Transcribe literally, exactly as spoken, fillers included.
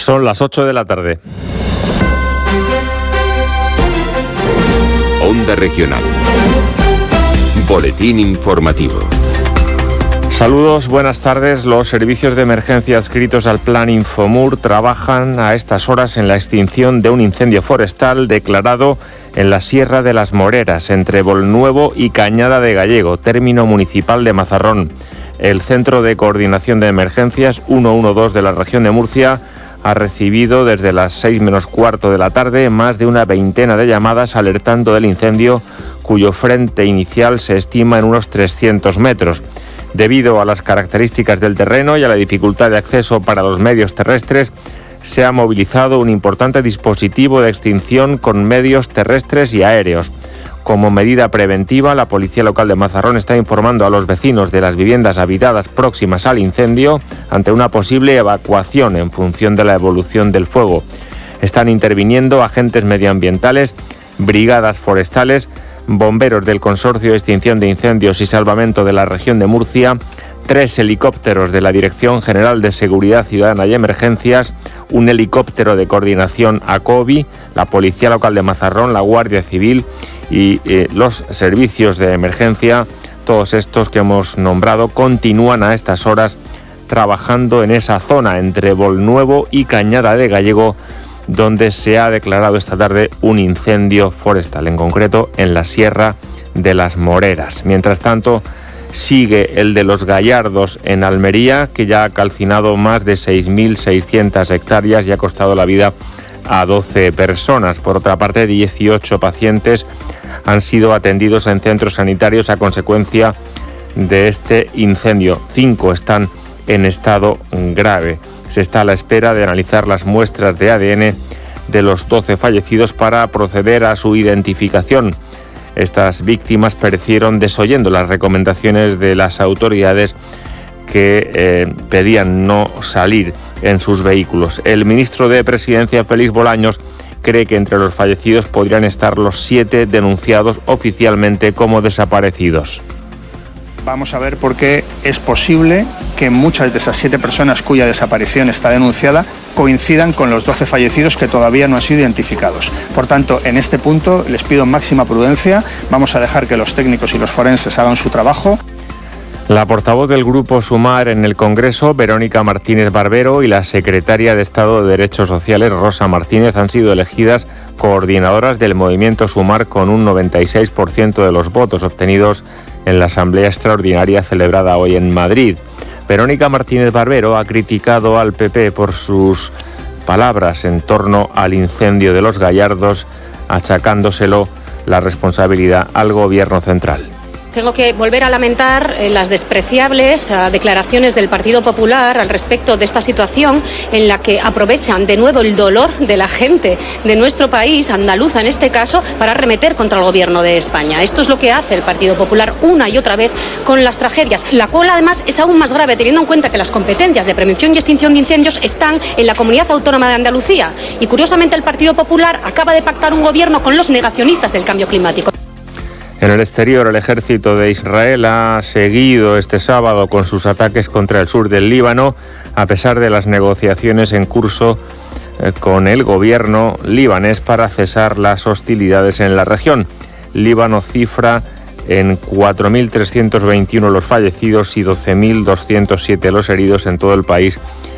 Son las ocho de la tarde. Onda Regional. Boletín informativo. Saludos, buenas tardes. Los servicios de emergencia adscritos al Plan Infomur trabajan a estas horas en la extinción de un incendio forestal declarado en la Sierra de las Moreras, entre Bolnuevo y Cañada de Gallego, término municipal de Mazarrón. El Centro de Coordinación de Emergencias ciento doce de la región de Murcia ha recibido desde las seis menos cuarto de la tarde más de una veintena de llamadas alertando del incendio, cuyo frente inicial se estima en unos trescientos metros. Debido a las características del terreno y a la dificultad de acceso para los medios terrestres, se ha movilizado un importante dispositivo de extinción con medios terrestres y aéreos. Como medida preventiva, la Policía Local de Mazarrón está informando a los vecinos de las viviendas habitadas próximas al incendio ante una posible evacuación en función de la evolución del fuego. Están interviniendo agentes medioambientales, brigadas forestales, bomberos del Consorcio de Extinción de Incendios y Salvamento de la región de Murcia, tres helicópteros de la Dirección General de Seguridad Ciudadana y Emergencias, un helicóptero de coordinación ACOBI, la Policía Local de Mazarrón, la Guardia Civil y eh, los servicios de emergencia. Todos estos que hemos nombrado continúan a estas horas trabajando en esa zona entre Bolnuevo y Cañada de Gallego, donde se ha declarado esta tarde un incendio forestal, en concreto en la Sierra de las Moreras. Mientras tanto, sigue el de los Gallardos en Almería, que ya ha calcinado más de seis mil seiscientas hectáreas y ha costado la vida a doce personas. Por otra parte, dieciocho pacientes han sido atendidos en centros sanitarios a consecuencia de este incendio. Cinco están en estado grave. Se está a la espera de analizar las muestras de A D N de los doce fallecidos para proceder a su identificación. Estas víctimas perecieron desoyendo las recomendaciones de las autoridades que eh, pedían no salir en sus vehículos. El ministro de Presidencia, Félix Bolaños, cree que entre los fallecidos podrían estar los siete denunciados oficialmente como desaparecidos. Vamos a ver por qué es posible que muchas de esas siete personas cuya desaparición está denunciada coincidan con los doce fallecidos que todavía no han sido identificados. Por tanto, en este punto les pido máxima prudencia. Vamos a dejar que los técnicos y los forenses hagan su trabajo. La portavoz del Grupo Sumar en el Congreso, Verónica Martínez Barbero, y la secretaria de Estado de Derechos Sociales, Rosa Martínez, han sido elegidas coordinadoras del movimiento Sumar con un noventa y seis por ciento de los votos obtenidos en la Asamblea Extraordinaria celebrada hoy en Madrid. Verónica Martínez Barbero ha criticado al P P por sus palabras en torno al incendio de los Gallardos, achacándoselo la responsabilidad al Gobierno central. Tengo que volver a lamentar eh, las despreciables uh, declaraciones del Partido Popular al respecto de esta situación en la que aprovechan de nuevo el dolor de la gente de nuestro país, andaluza en este caso, para arremeter contra el Gobierno de España. Esto es lo que hace el Partido Popular una y otra vez con las tragedias, la cual además es aún más grave teniendo en cuenta que las competencias de prevención y extinción de incendios están en la Comunidad Autónoma de Andalucía. Y curiosamente el Partido Popular acaba de pactar un gobierno con los negacionistas del cambio climático. En el exterior, el ejército de Israel ha seguido este sábado con sus ataques contra el sur del Líbano, a pesar de las negociaciones en curso eh, con el gobierno libanés para cesar las hostilidades en la región. Líbano cifra en cuatro mil trescientos veintiuno los fallecidos y doce mil doscientos siete los heridos en todo el país